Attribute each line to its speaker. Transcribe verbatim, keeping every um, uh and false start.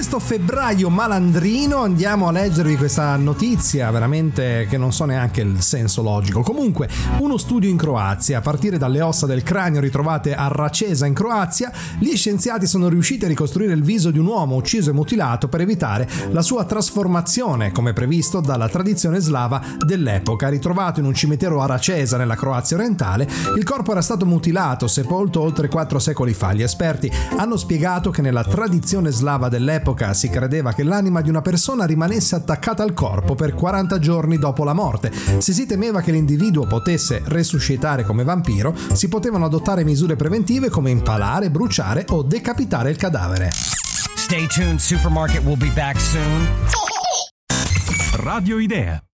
Speaker 1: questo febbraio malandrino andiamo a leggervi questa notizia veramente che non so neanche il senso logico. Comunque, uno studio in Croazia, a partire dalle ossa del cranio ritrovate a Racesa in Croazia, gli scienziati sono riusciti a ricostruire il viso di un uomo ucciso e mutilato per evitare la sua trasformazione, come previsto dalla tradizione slava dell'epoca. Ritrovato in un cimitero a Racesa nella Croazia orientale, il corpo era stato mutilato, sepolto oltre quattro secoli fa. Gli esperti hanno spiegato che nella tradizione slava dell'epoca si credeva che l'anima di una persona rimanesse attaccata al corpo per quaranta giorni dopo la morte. Se si temeva che l'individuo potesse resuscitare come vampiro, si potevano adottare misure preventive come impalare, bruciare o decapitare il cadavere.
Speaker 2: Stay tuned, Supermarket will be back soon.
Speaker 3: Radio Idea.